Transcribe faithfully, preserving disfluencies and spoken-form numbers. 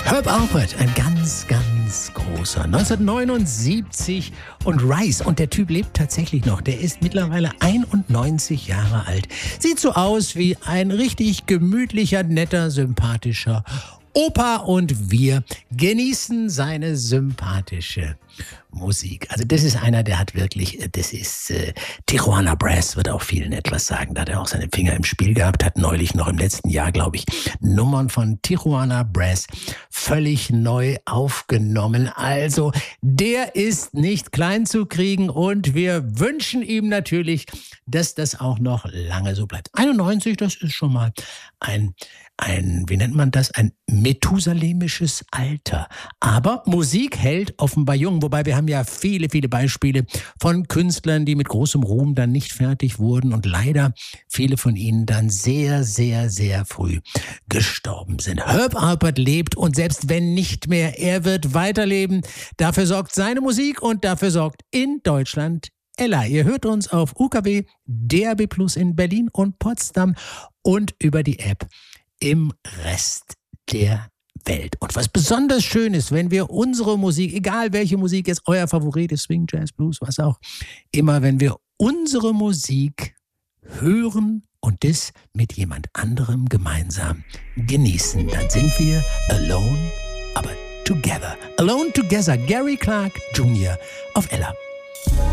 Herb Alpert, ein ganz, ganz großer. neunzehnhundertneunundsiebzig und Rice. Und der Typ lebt tatsächlich noch. Der ist mittlerweile einundneunzig Jahre alt. Sieht so aus wie ein richtig gemütlicher, netter, sympathischer Opa. Und wir genießen seine sympathische Musik. Also das ist einer, der hat wirklich, das ist äh, Tijuana Brass, wird auch vielen etwas sagen. Da hat er auch seine Finger im Spiel gehabt, hat neulich noch im letzten Jahr, glaube ich, Nummern von Tijuana Brass völlig neu aufgenommen. Also der ist nicht klein zu kriegen und wir wünschen ihm natürlich, dass das auch noch lange so bleibt. einundneunzig, das ist schon mal ein ein, wie nennt man das, ein methusalemisches Alter. Aber Musik hält offenbar jung, wobei wir haben ja viele, viele Beispiele von Künstlern, die mit großem Ruhm dann nicht fertig wurden und leider viele von ihnen dann sehr, sehr, sehr früh gestorben sind. Herb Alpert lebt und selbst wenn nicht mehr, er wird weiterleben. Dafür sorgt seine Musik und dafür sorgt in Deutschland Ella. Ihr hört uns auf U K W, D A B Plus in Berlin und Potsdam und über die App im Rest der Welt. Und was besonders schön ist, wenn wir unsere Musik, egal welche Musik jetzt euer Favorit ist, Swing, Jazz, Blues, was auch immer, wenn wir unsere Musik hören und das mit jemand anderem gemeinsam genießen, dann sind wir alone, aber together. Alone Together, Gary Clark Junior auf Ella.